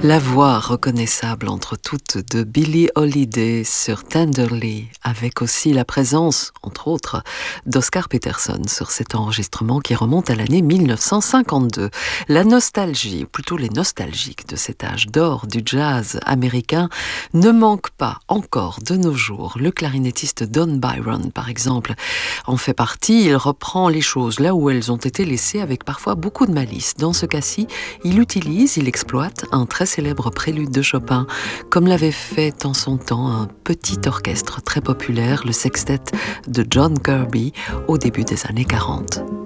La voix reconnaissable entre toutes de Billie Holiday sur Tenderly, avec aussi la présence, entre autres, d'Oscar Peterson sur cet enregistrement qui remonte à l'année 1952. La nostalgie, ou plutôt les nostalgiques de cet âge d'or du jazz américain, ne manquent pas encore de nos jours. Le clarinettiste Don Byron, par exemple, en fait partie. Il reprend les choses là où elles ont été laissées avec parfois beaucoup de malice. Dans ce cas-ci, il exploite un très célèbre prélude de Chopin, comme l'avait fait en son temps un petit orchestre très populaire, le sextet de John Kirby, au début des années 40.